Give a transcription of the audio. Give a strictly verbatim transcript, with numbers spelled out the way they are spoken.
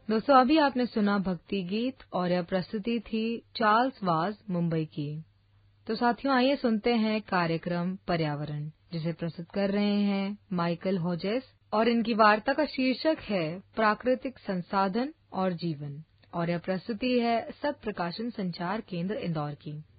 दोस्तों अभी आपने सुना भक्ति गीत और यह प्रस्तुति थी चार्ल्स वाज मुंबई की। तो साथियों आइए सुनते हैं कार्यक्रम पर्यावरण, जिसे प्रस्तुत कर रहे हैं माइकल होजेस और इनकी वार्ता का शीर्षक है प्राकृतिक संसाधन और जीवन और यह प्रस्तुति है सत प्रकाशन संचार केंद्र इंदौर की।